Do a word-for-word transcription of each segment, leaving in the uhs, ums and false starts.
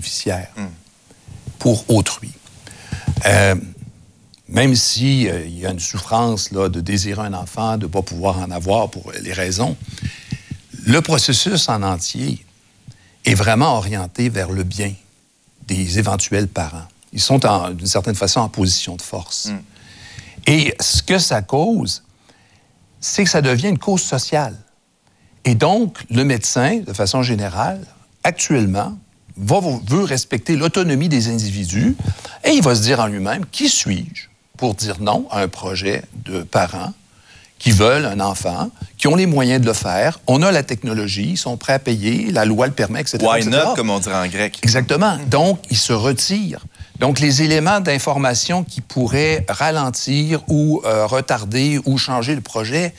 bénéficiaire mm. pour autrui. Euh, même s'il euh, y a une souffrance là, de désirer un enfant, de ne pas pouvoir en avoir pour les raisons, le processus en entier est vraiment orienté vers le bien des éventuels parents. Ils sont, en, d'une certaine façon, en position de force. Mm. Et ce que ça cause, c'est que ça devient une cause sociale. Et donc, le médecin, de façon générale, actuellement, va, veut respecter l'autonomie des individus et il va se dire en lui-même, qui suis-je pour dire non à un projet de parents qui veulent un enfant, qui ont les moyens de le faire, on a la technologie, ils sont prêts à payer, la loi le permet, et cetera. Why not, comme on dirait en grec. Exactement. Donc, ils se retirent. Donc, les éléments d'information qui pourraient ralentir ou euh, retarder ou changer le projet,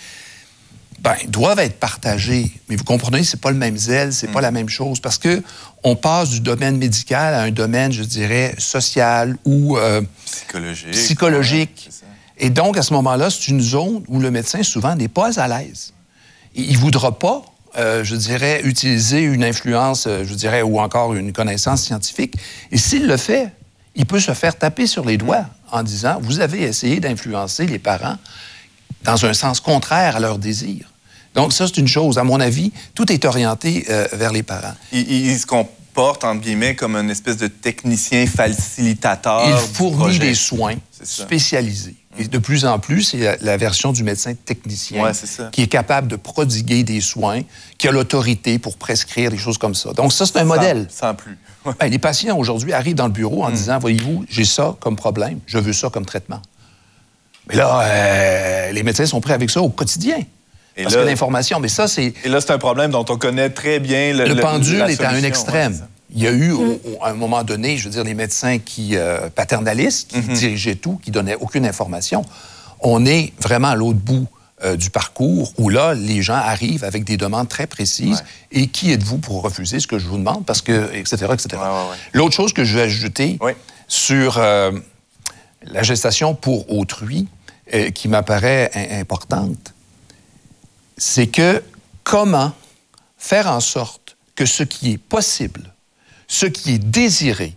ben, doivent être partagés. Mais vous comprenez, c'est pas le même zèle, c'est mm. pas la même chose, parce que on passe du domaine médical à un domaine, je dirais, social ou euh, psychologique. psychologique. Ouais, et donc, à ce moment-là, c'est une zone où le médecin, souvent, n'est pas à l'aise. Il ne voudra pas, euh, je dirais, utiliser une influence, euh, je dirais, ou encore une connaissance scientifique. Et s'il le fait, il peut se faire taper sur les doigts en disant « Vous avez essayé d'influencer les parents dans un sens contraire à leur désir. » Donc, ça, c'est une chose. À mon avis, tout est orienté euh, vers les parents. Il, il se comporte, entre guillemets, comme une espèce de technicien facilitateur. Il fournit des soins spécialisés. Et de plus en plus, c'est la, la version du médecin technicien ouais, c'est ça. qui est capable de prodiguer des soins, qui a l'autorité pour prescrire des choses comme ça. Donc ça, c'est un sans, modèle. Sans plus. Ouais. Ben, les patients, aujourd'hui, arrivent dans le bureau en mm. disant, voyez-vous, j'ai ça comme problème, je veux ça comme traitement. Mais là, euh, les médecins sont prêts avec ça au quotidien. Et parce là, que l'information, mais ça, c'est... Et là, c'est un problème dont on connaît très bien le Le, le pendule la est à un extrême. Ouais, il y a eu, au, au, à un moment donné, je veux dire, des médecins qui, euh, paternalistes, qui mm-hmm. dirigeaient tout, qui donnaient aucune information. On est vraiment à l'autre bout euh, du parcours où là, les gens arrivent avec des demandes très précises. Ouais. Et qui êtes-vous pour refuser ce que je vous demande? Parce que, et cetera, et cetera. Ouais, ouais, ouais. L'autre chose que je veux ajouter ouais. sur euh, la gestation pour autrui, euh, qui m'apparaît in- importante, c'est que comment faire en sorte que ce qui est possible, ce qui est désiré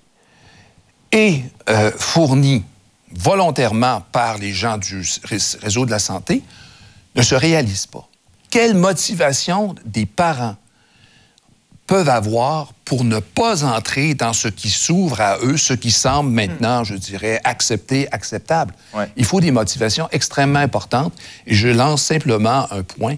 et euh, fourni volontairement par les gens du réseau de la santé ne se réalise pas. Quelle motivation des parents peuvent avoir pour ne pas entrer dans ce qui s'ouvre à eux, ce qui semble maintenant, je dirais, accepté, acceptable. Ouais. Il faut des motivations extrêmement importantes. Et je lance simplement un point,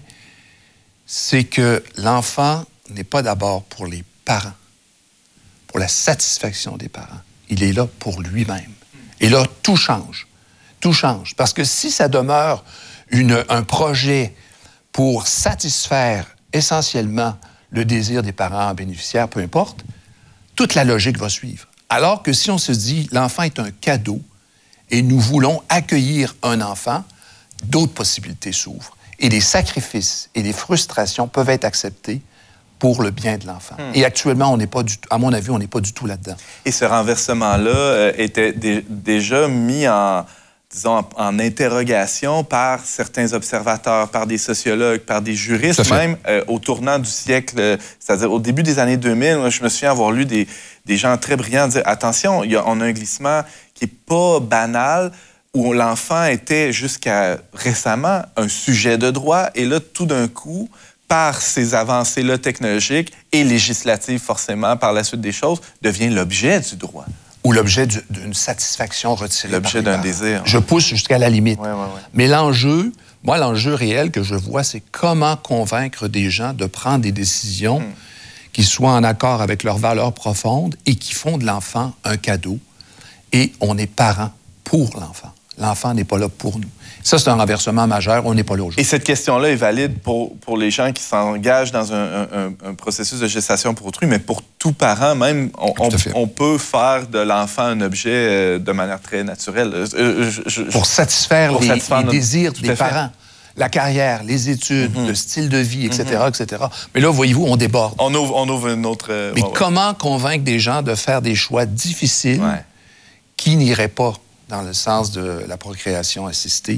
c'est que l'enfant n'est pas d'abord pour les parents, pour la satisfaction des parents. Il est là pour lui-même. Et là, tout change. Tout change. Parce que si ça demeure une, un projet pour satisfaire essentiellement le désir des parents bénéficiaires, peu importe, toute la logique va suivre. Alors que si on se dit, l'enfant est un cadeau et nous voulons accueillir un enfant, d'autres possibilités s'ouvrent. Et les sacrifices et les frustrations peuvent être acceptés pour le bien de l'enfant. Hmm. Et actuellement, on n'est pas du tout, à mon avis, on n'est pas du tout là-dedans. Et ce renversement-là euh, était dé- déjà mis en, disons, en, en interrogation par certains observateurs, par des sociologues, par des juristes même, euh, au tournant du siècle, euh, c'est-à-dire au début des années deux mille. Moi, je me souviens avoir lu des, des gens très brillants dire « Attention, y a, on a un glissement qui n'est pas banal », où l'enfant était jusqu'à récemment un sujet de droit, et là, tout d'un coup, par ces avancées-là technologiques et législatives, forcément, par la suite des choses, devient l'objet du droit. Ou l'objet du, d'une satisfaction retirée. L'objet d'un désir. Je pousse jusqu'à la limite. Ouais, ouais, ouais. Mais l'enjeu, moi, l'enjeu réel que je vois, c'est comment convaincre des gens de prendre des décisions hmm. qui soient en accord avec leurs valeurs profondes et qui font de l'enfant un cadeau. Et on est parents pour l'enfant. L'enfant n'est pas là pour nous. Ça, c'est un renversement majeur. On n'est pas là aujourd'hui. Et cette question-là est valide pour, pour les gens qui s'engagent dans un, un, un processus de gestation pour autrui, mais pour tout parent, même, on, on, on peut faire de l'enfant un objet de manière très naturelle. Je, je, pour satisfaire pour les, satisfaire les notre... désirs des parents. La carrière, les études, mm-hmm. le style de vie, et cetera, mm-hmm. et cetera. Mais là, voyez-vous, on déborde. On ouvre, on ouvre une autre... Euh, mais ouais, comment ouais. convaincre des gens de faire des choix difficiles ouais. qui n'iraient pas dans le sens de la procréation assistée?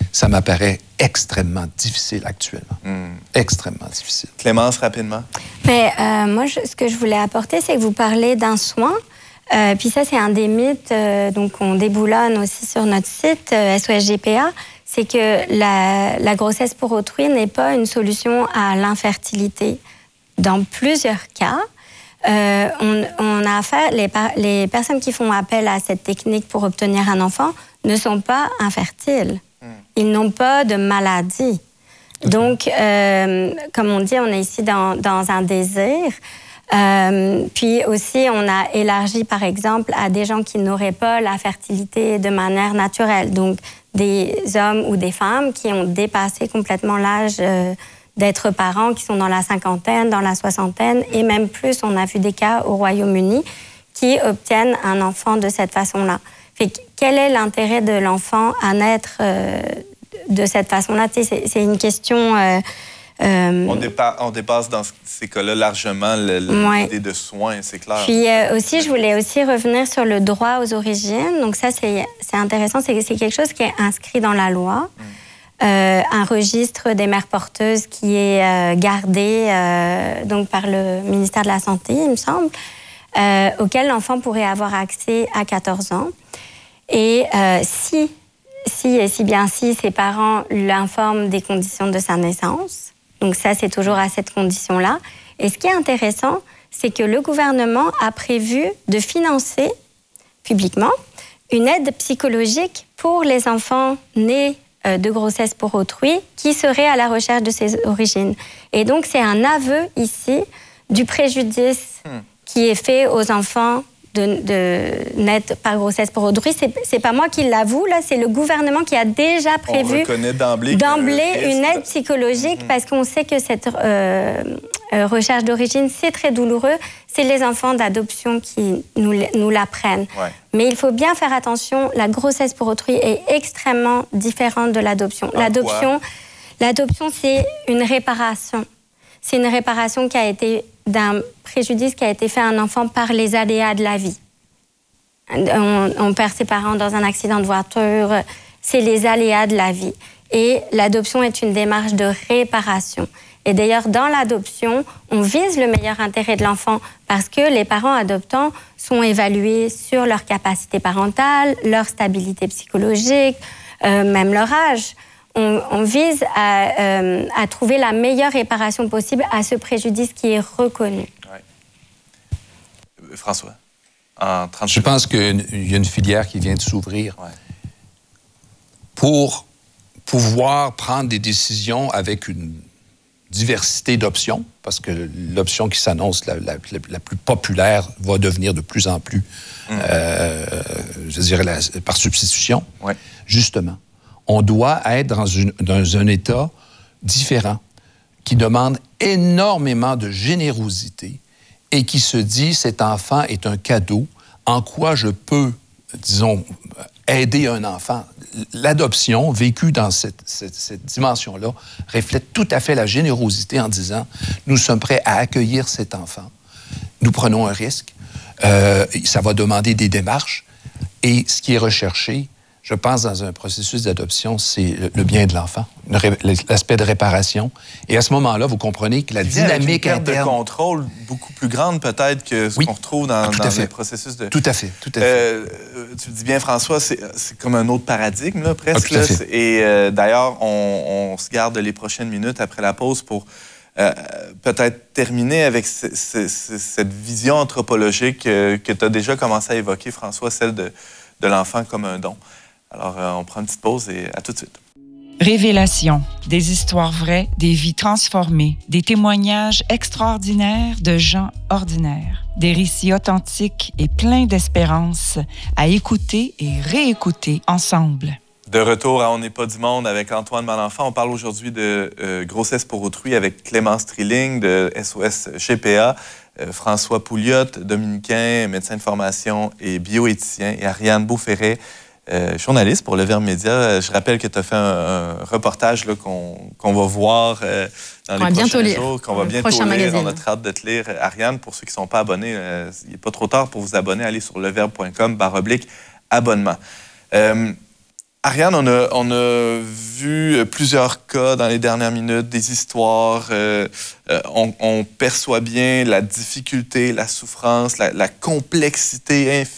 ça m'apparaît extrêmement difficile actuellement. Mm. Extrêmement difficile. Clémence, rapidement. Mais euh, moi, je, ce que je voulais apporter, c'est que vous parlez d'un soin. Euh, puis ça, c'est un des mythes, euh, donc on déboulonne aussi sur notre site euh, S O S G P A, c'est que la, la grossesse pour autrui n'est pas une solution à l'infertilité. Dans plusieurs cas, euh, on, on a affaire, les, les personnes qui font appel à cette technique pour obtenir un enfant ne sont pas infertiles. Mm. Ils n'ont pas de maladie. Okay. Donc, euh, comme on dit, on est ici dans, dans un désir. Euh, puis aussi, on a élargi, par exemple, à des gens qui n'auraient pas la fertilité de manière naturelle. Donc, des hommes ou des femmes qui ont dépassé complètement l'âge euh, d'être parents, qui sont dans la cinquantaine, dans la soixantaine, et même plus, on a vu des cas au Royaume-Uni qui obtiennent un enfant de cette façon-là. Fait que, quel est l'intérêt de l'enfant à naître euh, de cette façon-là? Tu sais, c'est, c'est une question... Euh, Euh, on, dépa- on dépasse dans ces cas-là largement le, le, ouais. l'idée de soins, c'est clair. Puis euh, aussi, je voulais aussi revenir sur le droit aux origines. Donc ça, c'est, c'est intéressant. C'est, c'est quelque chose qui est inscrit dans la loi. Mm. Euh, un registre des mères porteuses qui est euh, gardé euh, donc par le ministère de la Santé, il me semble, euh, auquel l'enfant pourrait avoir accès à quatorze ans. Et euh, si, si et si bien si ses parents l'informent des conditions de sa naissance, donc ça, c'est toujours à cette condition-là. Et ce qui est intéressant, c'est que le gouvernement a prévu de financer publiquement une aide psychologique pour les enfants nés de grossesse pour autrui qui seraient à la recherche de ses origines. Et donc, c'est un aveu ici du préjudice hmm. qui est fait aux enfants de, de naître par grossesse pour autrui. C'est, c'est pas moi qui l'avoue, là, c'est le gouvernement qui a déjà prévu d'emblée, d'emblée une aide psychologique mm-hmm. parce qu'on sait que cette euh, euh, recherche d'origine, c'est très douloureux. C'est les enfants d'adoption qui nous, nous l'apprennent. Ouais. Mais il faut bien faire attention, la grossesse pour autrui est extrêmement différente de l'adoption. En l'adoption, l'adoption, c'est une réparation. C'est une réparation qui a été d'un préjudice qui a été fait à un enfant par les aléas de la vie. On, on perd ses parents dans un accident de voiture, c'est les aléas de la vie. Et l'adoption est une démarche de réparation. Et d'ailleurs, dans l'adoption, on vise le meilleur intérêt de l'enfant parce que les parents adoptants sont évalués sur leur capacité parentale, leur stabilité psychologique, euh, même leur âge. On, on vise à, euh, à trouver la meilleure réparation possible à ce préjudice qui est reconnu. Ouais. François, en trente Je pense qu'il y a une filière qui vient de s'ouvrir ouais. pour pouvoir prendre des décisions avec une diversité d'options, parce que l'option qui s'annonce la, la, la plus populaire va devenir de plus en plus, mmh. euh, je dirais, la, par substitution, ouais. justement. On doit être dans, une, dans un état différent, qui demande énormément de générosité et qui se dit, cet enfant est un cadeau, en quoi je peux, disons, aider un enfant. L'adoption, vécue dans cette, cette, cette dimension-là, reflète tout à fait la générosité en disant, nous sommes prêts à accueillir cet enfant, nous prenons un risque, euh, ça va demander des démarches, et ce qui est recherché, je pense, dans un processus d'adoption, c'est le bien de l'enfant, l'aspect de réparation. Et à ce moment-là, vous comprenez que la dynamique interne... une perte interne... de contrôle beaucoup plus grande, peut-être, que ce oui. qu'on retrouve dans, dans les processus de... Tout à fait, tout à fait. Euh, tu le dis bien, François, c'est, c'est comme un autre paradigme, là, presque. Ah, tout à fait. Et euh, d'ailleurs, on, on se garde les prochaines minutes après la pause pour euh, peut-être terminer avec ce, ce, ce, cette vision anthropologique euh, que tu as déjà commencé à évoquer, François, celle de, de l'enfant comme un don. Alors, euh, on prend une petite pause et à tout de suite. Révélation, des histoires vraies, des vies transformées, des témoignages extraordinaires de gens ordinaires, des récits authentiques et pleins d'espérance à écouter et réécouter ensemble. De retour à On n'est pas du monde avec Antoine Malenfant. On parle aujourd'hui de euh, grossesse pour autrui avec Clémence Trilling de S O S G P A, euh, François Pouliot, dominicain, médecin de formation et bioéthicien, et Ariane Beauferret, Euh, journaliste pour Le Verbe Média. Je rappelle que tu as fait un, un reportage là, qu'on, qu'on va voir euh, dans on les prochains jours, qu'on va bientôt lire. Magazine. On a très hâte de te lire. Ariane, pour ceux qui ne sont pas abonnés, euh, il n'est pas trop tard pour vous abonner. Allez sur leverbe point com barre oblique abonnement. Euh, Ariane, on a, on a vu plusieurs cas dans les dernières minutes, des histoires. Euh, euh, on, on perçoit bien la difficulté, la souffrance, la, la complexité infinie